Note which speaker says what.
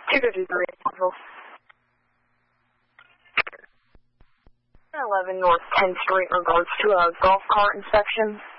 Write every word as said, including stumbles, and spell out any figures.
Speaker 1: two fifty-three. eleven North tenth Street in regards to a golf cart inspection.